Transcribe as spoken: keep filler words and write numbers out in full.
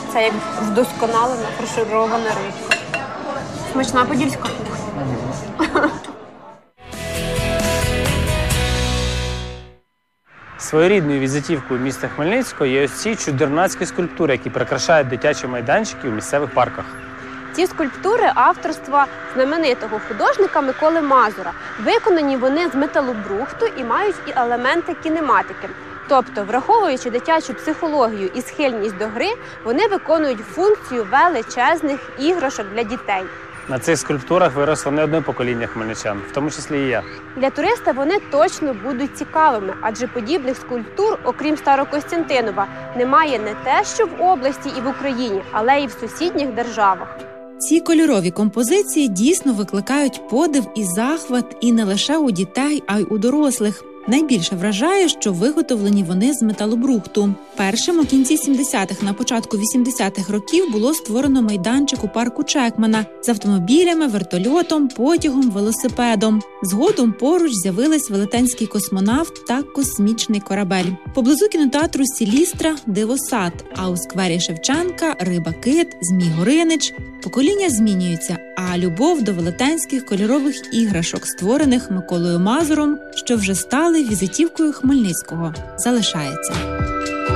Це як вдосконалена, фарширована рибка. Смачна подільська кухня. Своєрідною візитівкою міста Хмельницького є ось ці чудернацькі скульптури, які прикрашають дитячі майданчики у місцевих парках. Ці скульптури авторства знаменитого художника Миколи Мазура. Виконані вони з металобрухту і мають і елементи кінематики. Тобто, враховуючи дитячу психологію і схильність до гри, вони виконують функцію величезних іграшок для дітей. На цих скульптурах виросло не одне покоління хмельничан, в тому числі і я. Для туриста вони точно будуть цікавими, адже подібних скульптур, окрім Старокостянтинова, немає не те, що в області і в Україні, але й в сусідніх державах. Ці кольорові композиції дійсно викликають подив і захват і не лише у дітей, а й у дорослих. Найбільше вражає, що виготовлені вони з металобрухту. Першим у кінці сімдесятих, на початку вісімдесятих років було створено майданчик у парку Чекмана з автомобілями, вертольотом, потягом, велосипедом. Згодом поруч з'явились велетенський космонавт та космічний корабель. Поблизу кінотеатру Сілістра – дивосад, а у сквері Шевченка – риба-кит, Змій-Горинич. Покоління змінюються, а любов до велетенських кольорових іграшок, створених Миколою Мазуром, що вже стали візитівкою Хмельницького, залишається.